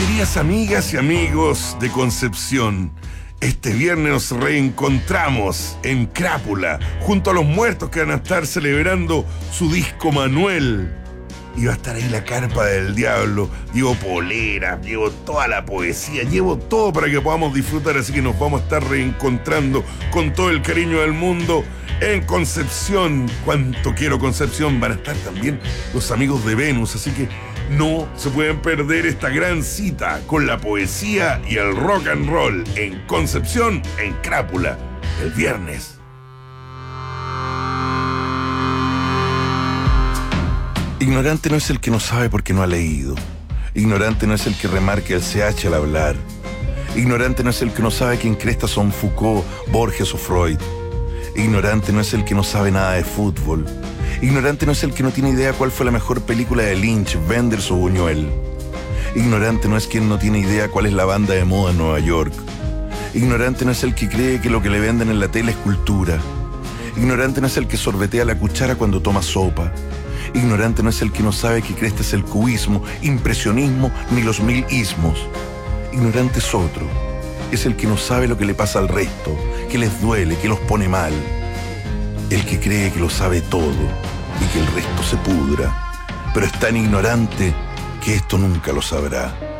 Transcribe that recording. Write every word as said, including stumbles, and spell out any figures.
Queridas amigas y amigos de Concepción, este viernes nos reencontramos en Crápula, junto a los muertos que van a estar celebrando su disco Manuel. Y va a estar ahí la carpa del diablo. Llevo poleras, llevo toda la poesía, llevo todo para que podamos disfrutar. Así que nos vamos a estar reencontrando con todo el cariño del mundo en Concepción. Cuánto quiero Concepción. Van a estar también los amigos de Venus. Así que no se pueden perder esta gran cita con la poesía y el rock and roll en Concepción, en Crápula, el viernes. Ignorante no es el que no sabe porque no ha leído. Ignorante no es el que remarca el C H al hablar. Ignorante no es el que no sabe quién cresta son Foucault, Borges o Freud. Ignorante no es el que no sabe nada de fútbol. Ignorante no es el que no tiene idea cuál fue la mejor película de Lynch, Wenders o Buñuel. Ignorante no es quien no tiene idea cuál es la banda de moda en Nueva York. Ignorante no es el que cree que lo que le venden en la tele es cultura. Ignorante no es el que sorbetea la cuchara cuando toma sopa. Ignorante no es el que no sabe que cresta es el cubismo, impresionismo ni los mil ismos. Ignorante es otro. Es el que no sabe lo que le pasa al resto, que les duele, que los pone mal. El que cree que lo sabe todo y que el resto se pudra, pero es tan ignorante que esto nunca lo sabrá.